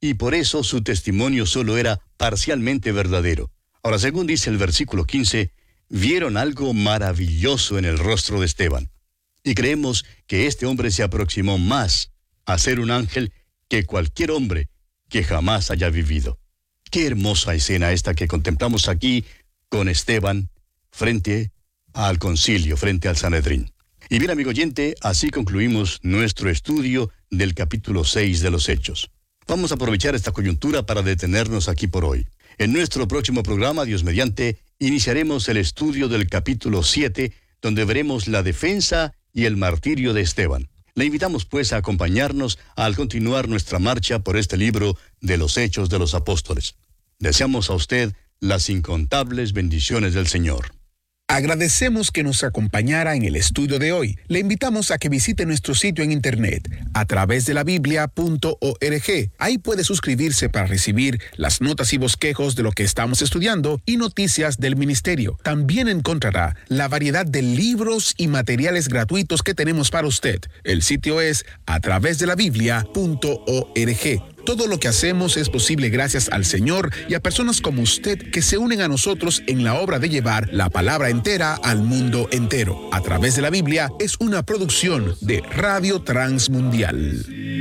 y por eso su testimonio solo era parcialmente verdadero. Ahora, según dice el versículo 15, vieron algo maravilloso en el rostro de Esteban. Y creemos que este hombre se aproximó más a ser un ángel que cualquier hombre que jamás haya vivido. Qué hermosa escena esta que contemplamos aquí con Esteban frente al concilio, frente al Sanedrín. Y bien, amigo oyente, así concluimos nuestro estudio del capítulo 6 de los Hechos. Vamos a aprovechar esta coyuntura para detenernos aquí por hoy. En nuestro próximo programa, Dios mediante, iniciaremos el estudio del capítulo 7, donde veremos la defensa y el martirio de Esteban. Le invitamos pues a acompañarnos al continuar nuestra marcha por este libro de los Hechos de los Apóstoles. Deseamos a usted las incontables bendiciones del Señor. Agradecemos que nos acompañara en el estudio de hoy. Le invitamos a que visite nuestro sitio en internet a través de la biblia.org. Ahí puede suscribirse para recibir las notas y bosquejos de lo que estamos estudiando y noticias del ministerio. También encontrará la variedad de libros y materiales gratuitos que tenemos para usted. El sitio es a través de la biblia.org. Todo lo que hacemos es posible gracias al Señor y a personas como usted que se unen a nosotros en la obra de llevar la palabra entera al mundo entero. A través de la Biblia es una producción de Radio Transmundial.